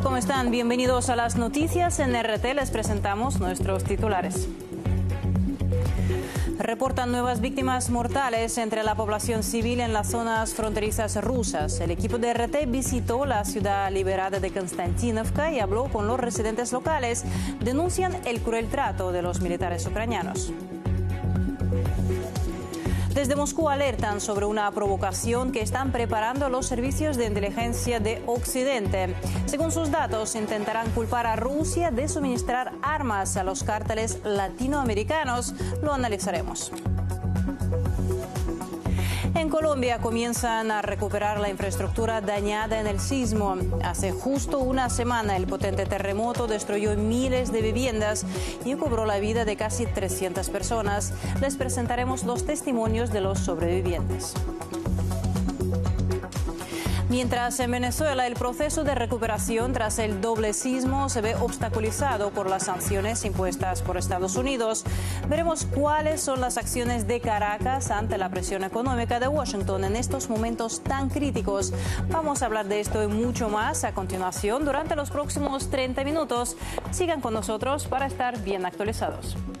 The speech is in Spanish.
¿cómo están? Bienvenidos a las noticias. En RT les presentamos nuestros titulares. Reportan nuevas víctimas mortales entre la población civil en las zonas fronterizas rusas. El equipo de RT visitó la ciudad liberada de Konstantinovka y habló con los residentes locales. Denuncian el cruel trato de los militares ucranianos. Desde Moscú alertan sobre una provocación que están preparando los servicios de inteligencia de Occidente. Según sus datos, intentarán culpar a Rusia de suministrar armas a los cárteles latinoamericanos. Lo analizaremos. En Colombia comienzan a recuperar la infraestructura dañada en el sismo. Hace justo una semana el potente terremoto destruyó miles de viviendas y cobró la vida de casi 300 personas. Les presentaremos los testimonios de los sobrevivientes. Mientras en Venezuela el proceso de recuperación tras el doble sismo se ve obstaculizado por las sanciones impuestas por Estados Unidos, veremos cuáles son las acciones de Caracas ante la presión económica de Washington en estos momentos tan críticos. Vamos a hablar de esto y mucho más a continuación durante los próximos 30 minutos. Sigan con nosotros para estar bien actualizados.